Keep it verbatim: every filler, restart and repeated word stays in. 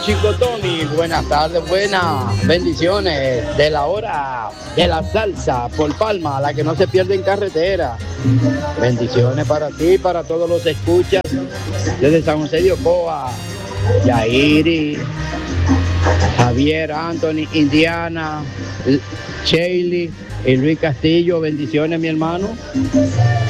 Chico Tony, buenas tardes, buenas bendiciones de la hora de la salsa por Palma, la que no se pierde en carretera. Bendiciones para ti, para todos los escuchas desde San José de Ocoa, Yairi, Javier, Anthony, Indiana, Shaylee y Luis Castillo. Bendiciones, mi hermano.